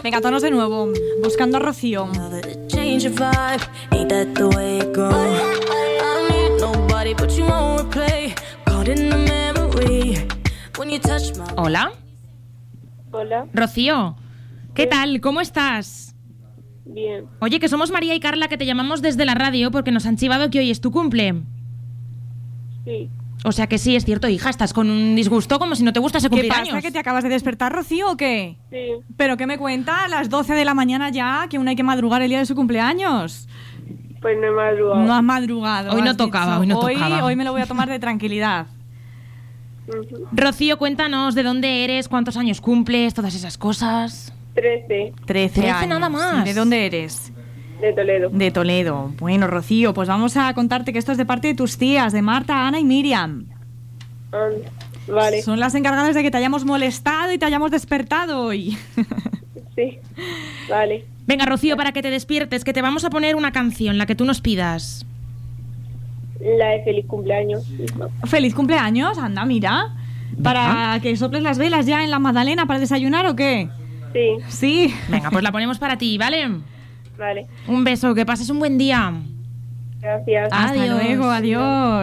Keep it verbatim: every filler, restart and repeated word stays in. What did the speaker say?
Venga, tonos de nuevo. Buscando a Rocío. Hola. Hola. Rocío, ¿qué Sí. tal? ¿Cómo estás? Bien. Oye, que somos María y Carla, que te llamamos desde la radio porque nos han chivado que hoy es tu cumple. Sí. O sea que sí, es cierto, hija, estás con un disgusto como si no te gustase ¿Qué cumplir pasa? años. ¿Que te acabas de despertar, Rocío, o qué? Sí. ¿Pero qué me cuenta? A las doce de la mañana ya, que aún hay que madrugar el día de su cumpleaños. Pues no he madrugado. No has madrugado. Hoy no has tocaba, dicho. hoy no tocaba. Hoy me lo voy a tomar de tranquilidad. Ujú. Rocío, cuéntanos de dónde eres, cuántos años cumples, todas esas cosas. Trece. Trece Trece años. nada más. ¿De dónde eres? De Toledo. De Toledo. Bueno, Rocío, pues vamos a contarte que esto es de parte de tus tías, de Marta, Ana y Miriam. Ah, vale. Son las encargadas de que te hayamos molestado y te hayamos despertado hoy. Sí. Vale. Venga, Rocío, para que te despiertes, que te vamos a poner una canción, la que tú nos pidas. La de feliz cumpleaños. misma. ¡Feliz cumpleaños! Anda, mira. ¿Para Venga. que soples las velas ya en la magdalena para desayunar o qué? Sí. Sí. Venga, pues la ponemos para ti, ¿vale? Vale. Un beso, que pases un buen día. Gracias. Hasta Adiós. luego, adiós.